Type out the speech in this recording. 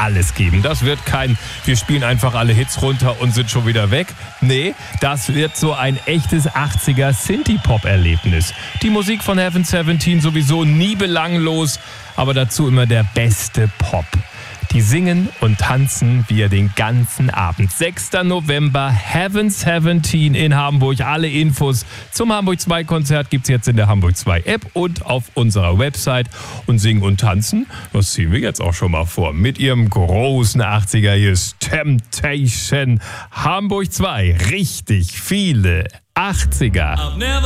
alles geben. Das wird kein, wir spielen einfach alle Hits runter und sind schon wieder weg. Nee, das wird so ein echtes 80er Synthie-Pop-Erlebnis. Die Musik von Heaven 17 sowieso nie belanglos, aber dazu immer der beste Pop. Die singen und tanzen wir den ganzen Abend. 6. November, Heaven 17 in Hamburg. Alle Infos zum Hamburg 2 Konzert gibt's jetzt in der Hamburg 2 App und auf unserer Website. Und singen und tanzen, das ziehen wir jetzt auch schon mal vor. Mit ihrem großen 80er hier ist Temptation. Hamburg 2, richtig viele 80er.